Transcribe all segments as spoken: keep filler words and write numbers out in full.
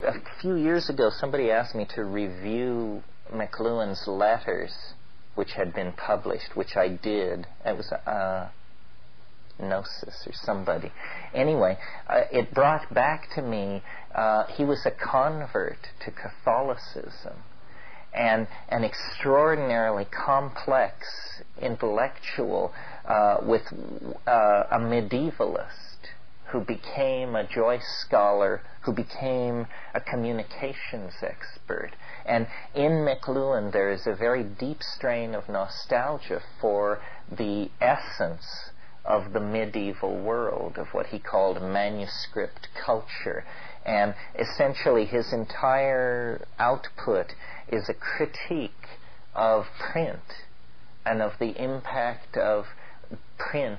a few years ago, somebody asked me to review McLuhan's letters, which had been published, which I did. It was uh, Gnosis or somebody. Anyway, uh, it brought back to me, uh, he was a convert to Catholicism, and an extraordinarily complex intellectual uh, with uh, a medievalist who became a Joyce scholar, who became a communications expert. And in McLuhan there is a very deep strain of nostalgia for the essence of the medieval world, of what he called manuscript culture. And essentially his entire output is a critique of print and of the impact of print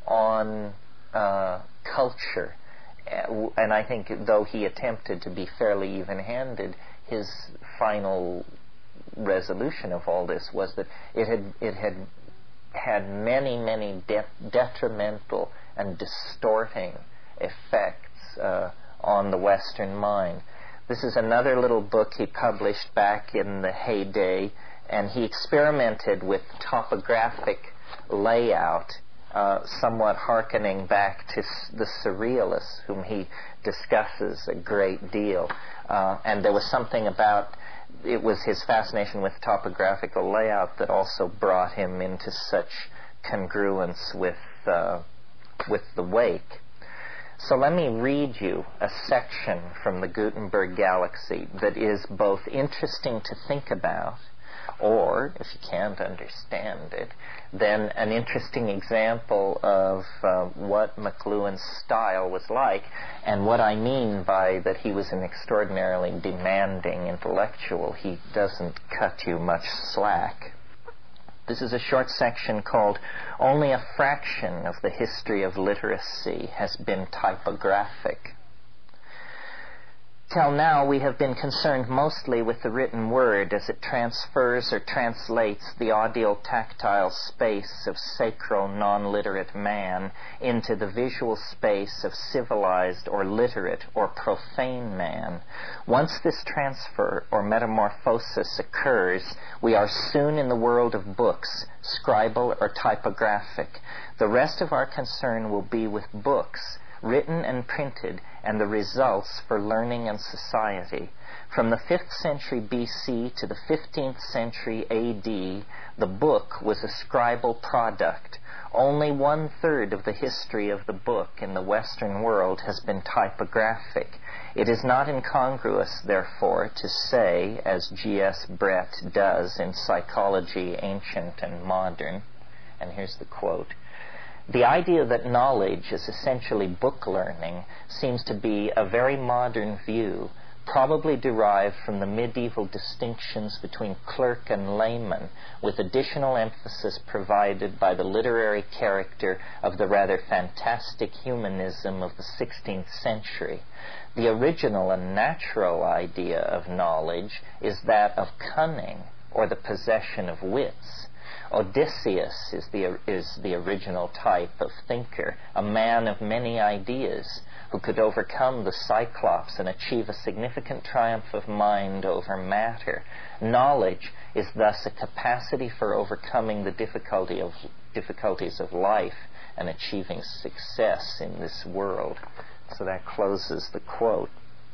on uh, culture. And I think, though he attempted to be fairly even-handed, his final resolution of all this was that it had it had had many, many de- detrimental and distorting effects uh, on the Western mind. This is another little book he published back in the heyday, and he experimented with topographic layout, uh, somewhat hearkening back to s- the Surrealists, whom he discusses a great deal. Uh, and there was something about, it was his fascination with topographical layout that also brought him into such congruence with uh, with the Wake. So let me read you a section from the Gutenberg Galaxy that is both interesting to think about, or, if you can't understand it, then an interesting example of uh, what McLuhan's style was like, and what I mean by that he was an extraordinarily demanding intellectual. He doesn't cut you much slack. This is a short section called "Only a Fraction of the History of Literacy Has Been Typographic." Till now, we have been concerned mostly with the written word as it transfers or translates the audio-tactile space of sacral, non-literate man into the visual space of civilized or literate or profane man. Once this transfer or metamorphosis occurs, we are soon in the world of books, scribal or typographic. The rest of our concern will be with books, written and printed, and the results for learning and society. From the fifth century B C to the fifteenth century A D, the book was a scribal product. Only one-third of the history of the book in the Western world has been typographic. It is not incongruous, therefore, to say, as G S Brett does in Psychology, Ancient and Modern, and here's the quote, "The idea that knowledge is essentially book learning seems to be a very modern view, probably derived from the medieval distinctions between clerk and layman, with additional emphasis provided by the literary character of the rather fantastic humanism of the sixteenth century. The original and natural idea of knowledge is that of cunning, or the possession of wits. Odysseus is the, is the original type of thinker, a man of many ideas, who could overcome the Cyclops and achieve a significant triumph of mind over matter. Knowledge is thus a capacity for overcoming the difficulty of, difficulties of life and achieving success in this world." So that closes the quote.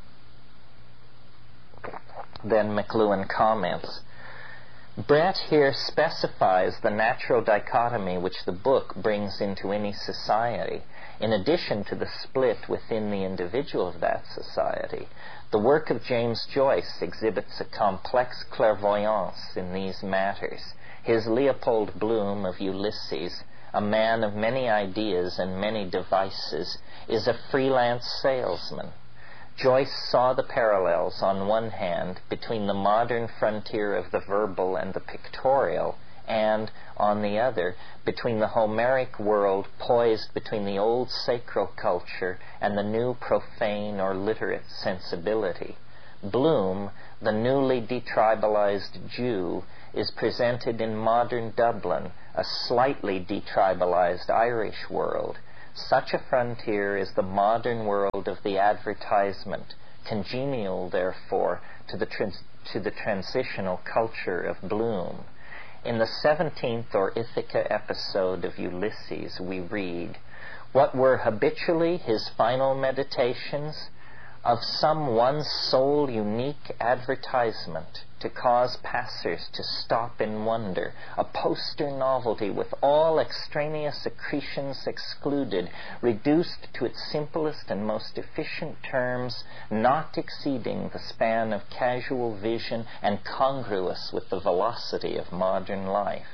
Then McLuhan comments, "Brett here specifies the natural dichotomy which the book brings into any society. In addition to the split within the individual of that society, the work of James Joyce exhibits a complex clairvoyance in these matters. His Leopold Bloom of Ulysses, a man of many ideas and many devices, is a freelance salesman. Joyce saw the parallels, on one hand, between the modern frontier of the verbal and the pictorial, and, on the other, between the Homeric world poised between the old sacral culture and the new profane or literate sensibility. Bloom, the newly detribalized Jew, is presented in modern Dublin, a slightly detribalized Irish world. Such a frontier is the modern world of the advertisement, congenial, therefore, to the, trans- to the transitional culture of Bloom. In the seventeenth or Ithaca episode of Ulysses, we read, "What were habitually his final meditations? Of some one sole unique advertisement to cause passers to stop in wonder, a poster novelty with all extraneous accretions excluded, reduced to its simplest and most efficient terms, not exceeding the span of casual vision and congruous with the velocity of modern life."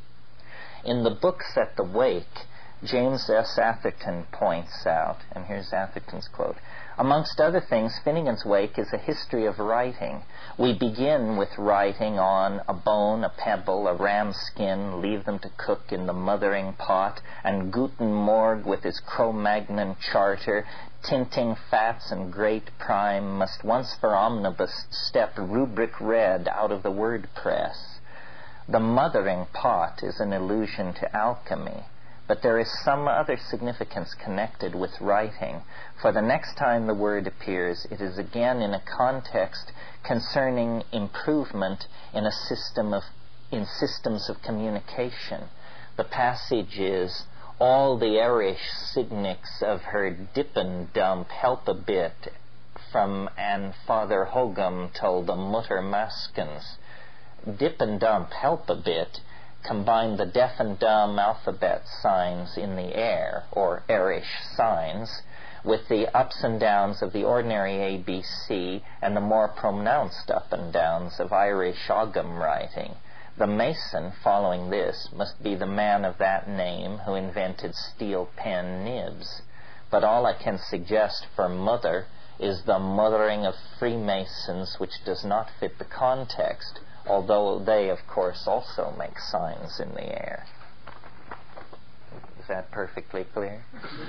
In the books at the Wake, James S. Atherton points out, and here's Atherton's quote, "Amongst other things, Finnegan's Wake is a history of writing. We begin with writing on a bone, a pebble, a ram's skin, leave them to cook in the mothering pot, and Guten Morg with his Cro-Magnon charter, tinting fats and great prime, must once for omnibus step rubric red out of the word press. The mothering pot is an allusion to alchemy. But there is some other significance connected with writing, for the next time the word appears, it is again in a context concerning improvement in a system of in systems of communication. The passage is, "All the Irish cynics of her dippin' dump help a bit from an Father Hogum told the mutter maskins." Dip and dump help a bit combine the deaf and dumb alphabet signs in the air, or Irish signs, with the ups and downs of the ordinary A B C and the more pronounced up and downs of Irish Ogham writing. The mason, following this, must be the man of that name who invented steel pen nibs. But all I can suggest for mother is the mothering of Freemasons, which does not fit the context, although they, of course, also make signs in the air. Is that perfectly clear?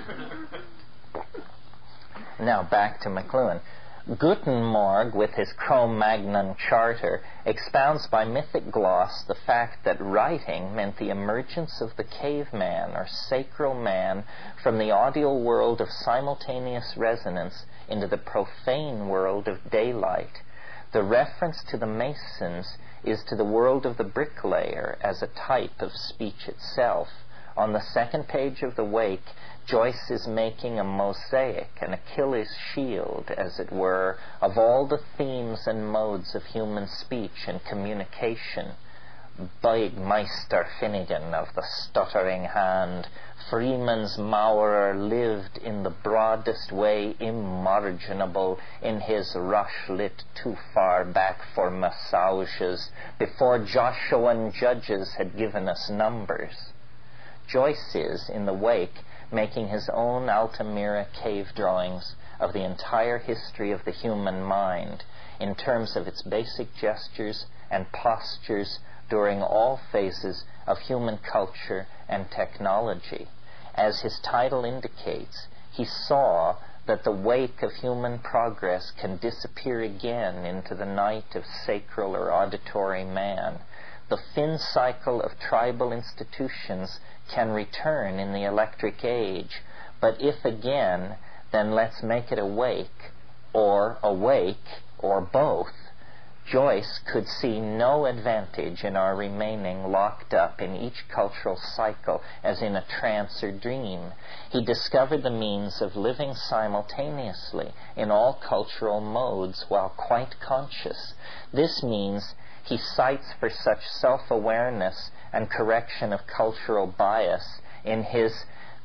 Now back to McLuhan. Guten Morg, with his Cro-Magnon charter, expounds by mythic gloss the fact that writing meant the emergence of the caveman or sacral man from the audio world of simultaneous resonance into the profane world of daylight. The reference to the Masons is to the world of the bricklayer as a type of speech itself. On the second page of the Wake, Joyce is making a mosaic, an Achilles' shield, as it were, of all the themes and modes of human speech and communication. Big Meister Finnegan of the stuttering hand, Freeman's Maurer, lived in the broadest way imarginable in his rush-lit too far back for massages, before Joshuan judges had given us numbers. Joyce is, in the Wake, making his own Altamira cave drawings of the entire history of the human mind, in terms of its basic gestures and postures during all phases of human culture and technology. As his title indicates, he saw that the wake of human progress can disappear again into the night of sacral or auditory man. The fin cycle of tribal institutions can return in the electric age, but if again, then let's make it awake, or awake, or both. Joyce could see no advantage in our remaining locked up in each cultural cycle as in a trance or dream. He discovered the means of living simultaneously in all cultural modes while quite conscious. This means he cites for such self-awareness and correction of cultural bias in his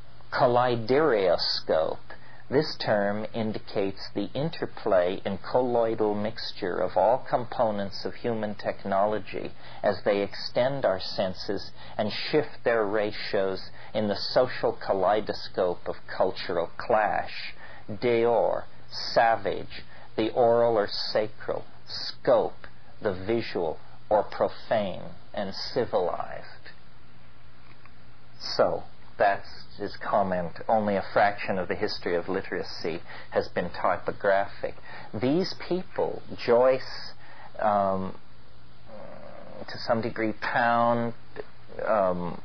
kaleidoscope. This term indicates the interplay and colloidal mixture of all components of human technology as they extend our senses and shift their ratios in the social kaleidoscope of cultural clash. Deor, savage, the oral or sacral, scope, the visual or profane, and civilized. So, that's his comment. Only a fraction of the history of literacy has been typographic. These people, Joyce, um, to some degree Pound, um,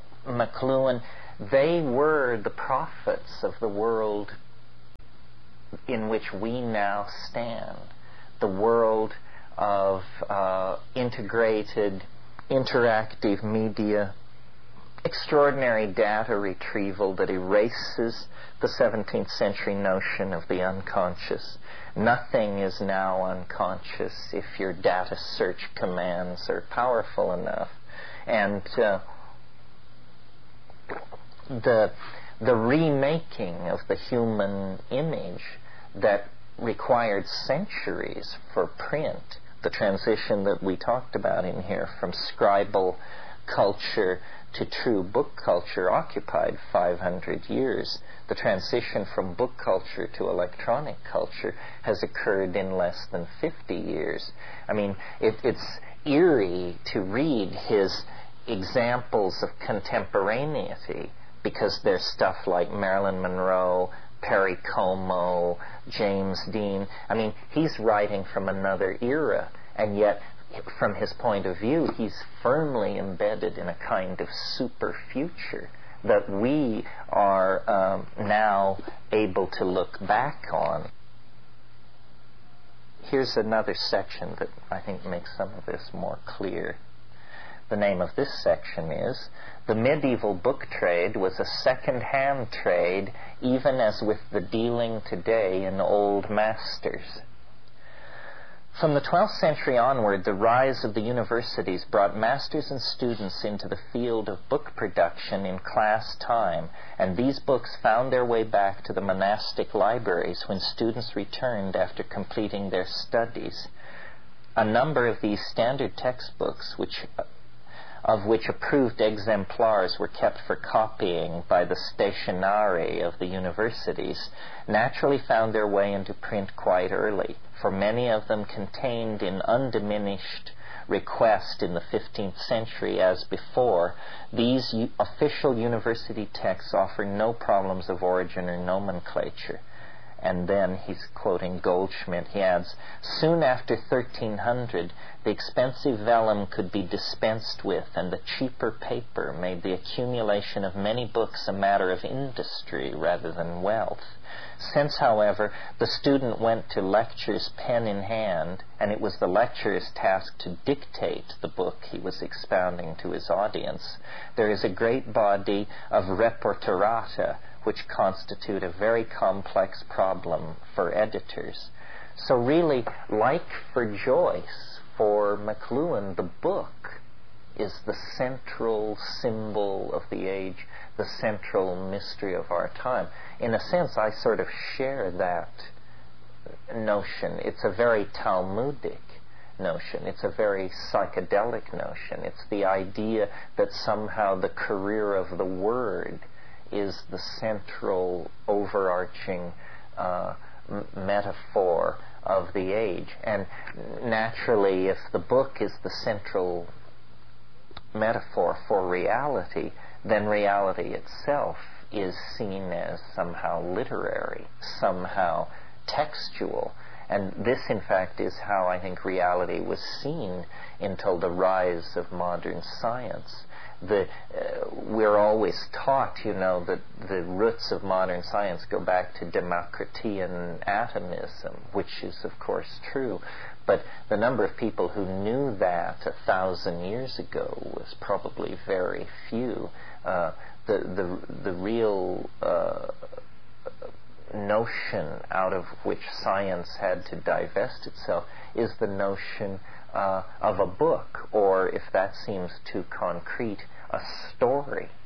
McLuhan, they were the prophets of the world in which we now stand, the world of uh, integrated, interactive media, extraordinary data retrieval that erases the seventeenth century notion of the unconscious. Nothing is now unconscious if your data search commands are powerful enough. And uh, the the remaking of the human image that required centuries for print, the transition that we talked about in here from scribal culture to true book culture occupied five hundred years. The transition from book culture to electronic culture has occurred in less than fifty years. I mean, it, it's eerie to read his examples of contemporaneity, because there's stuff like Marilyn Monroe, Perry Como, James Dean. I mean, he's writing from another era, and yet from his point of view, he's firmly embedded in a kind of super future that we are um, now able to look back on. Here's another section that I think makes some of this more clear. The name of this section is, "The medieval book trade was a second-hand trade, even as with the dealing today in old masters." From the twelfth century onward, the rise of the universities brought masters and students into the field of book production in class time, and these books found their way back to the monastic libraries when students returned after completing their studies. A number of these standard textbooks, which of which approved exemplars were kept for copying by the stationari of the universities, naturally found their way into print quite early, for many of them contained in undiminished request in the fifteenth century as before. These u- official university texts offer no problems of origin or nomenclature. And then he's quoting Goldschmidt. He adds, "Soon after thirteen hundred, the expensive vellum could be dispensed with, and the cheaper paper made the accumulation of many books a matter of industry rather than wealth. Since, however, the student went to lectures pen in hand, and it was the lecturer's task to dictate the book he was expounding to his audience, there is a great body of reporterata, which constitute a very complex problem for editors." So really, like for Joyce, for McLuhan, the book is the central symbol of the age, the central mystery of our time. In a sense, I sort of share that notion. It's a very Talmudic notion. It's a very psychedelic notion. It's the idea that somehow the career of the word is the central overarching uh, m- metaphor of the age. And naturally, if the book is the central metaphor for reality, then reality itself is seen as somehow literary, somehow textual. And this, in fact, is how I think reality was seen until the rise of modern science. The, uh, we're always taught, you know, that the roots of modern science go back to Democritean atomism, which is, of course, true. But the number of people who knew that a thousand years ago was probably very few. Uh, the, the, the real uh, notion out of which science had to divest itself is the notion uh, of a book, or if that seems too concrete, a story.